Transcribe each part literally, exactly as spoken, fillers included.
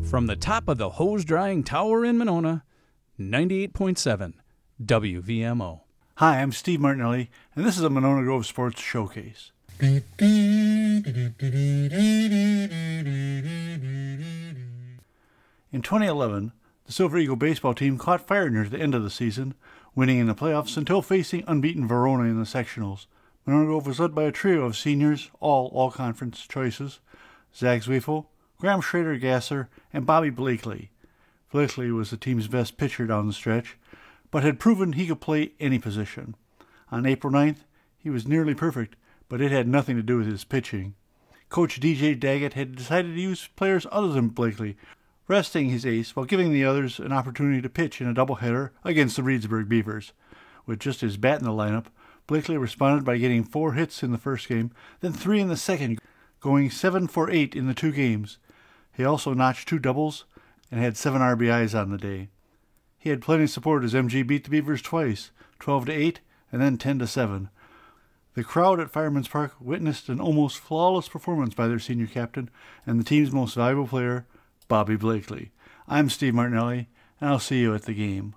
From the top of the hose drying tower in Monona, ninety-eight point seven W V M O. Hi, I'm Steve Martinelli, and this is a Monona Grove Sports Showcase. In twenty eleven, the Silver Eagle baseball team caught fire near the end of the season, winning in the playoffs until facing unbeaten Verona in the sectionals. Monona Grove was led by a trio of seniors, all all-conference choices: Zach Zwiefel, Graham Schrader-Gasser, and Bobby Blakely. Blakely was the team's best pitcher down the stretch, but had proven he could play any position. On April ninth, he was nearly perfect, but it had nothing to do with his pitching. Coach D J Daggett had decided to use players other than Blakely, resting his ace while giving the others an opportunity to pitch in a doubleheader against the Reedsburg Beavers. With just his bat in the lineup, Blakely responded by getting four hits in the first game, then three in the second, going seven for eight in the two games. He also notched two doubles and had seven R B Is on the day. He had plenty of support as M G beat the Beavers twice, twelve to eight and then ten to seven. The crowd at Fireman's Park witnessed an almost flawless performance by their senior captain and the team's most valuable player, Bobby Blakely. I'm Steve Martinelli, and I'll see you at the game.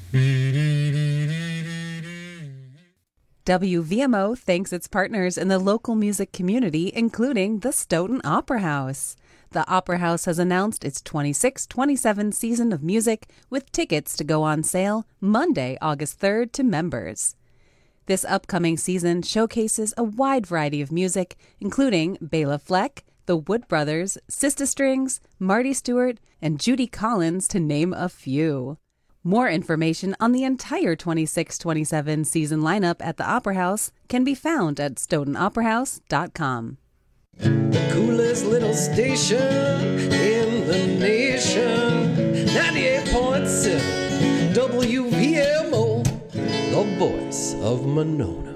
W V M O thanks its partners in the local music community, including the Stoughton Opera House. The Opera House has announced its twenty-six twenty-seven season of music with tickets to go on sale Monday, August third to members. This upcoming season showcases a wide variety of music, including Bela Fleck, the Wood Brothers, Sister Strings, Marty Stewart, and Judy Collins, to name a few. More information on the entire twenty-six twenty-seven season lineup at the Opera House can be found at stoughton opera house dot com. The coolest little station in the nation, ninety-eight point seven W V M O, the voice of Monona.